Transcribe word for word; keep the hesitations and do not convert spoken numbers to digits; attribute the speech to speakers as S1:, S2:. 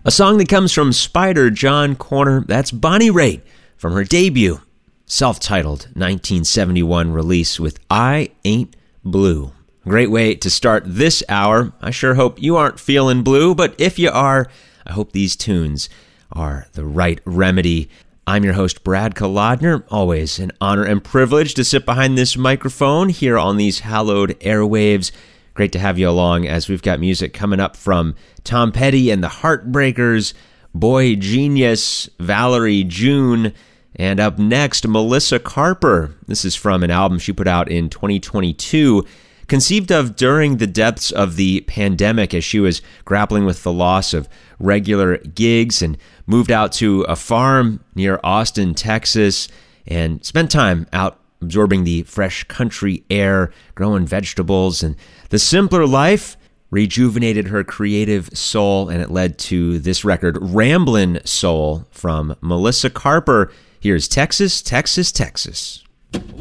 S1: A song that comes from Spider John Corner, that's Bonnie Raitt from her debut, self-titled nineteen seventy-one release with I Ain't Blue. Great way to start this hour. I sure hope you aren't feeling blue, but if you are, I hope these tunes are the right remedy. I'm your host, Brad Kolodner. Always an honor and privilege to sit behind this microphone here on these hallowed airwaves. Great to have you along as we've got music coming up from Tom Petty and the Heartbreakers, Boy Genius, Valerie June, and up next, Melissa Carper. This is from an album she put out in twenty twenty-two, conceived of during the depths of the pandemic as she was grappling with the loss of regular gigs and moved out to a farm near Austin, Texas, and spent time out absorbing the fresh country air, growing vegetables, and the simpler life rejuvenated her creative soul, and it led to this record, Ramblin' Soul, from Melissa Carper. Here's Texas, Texas, Texas.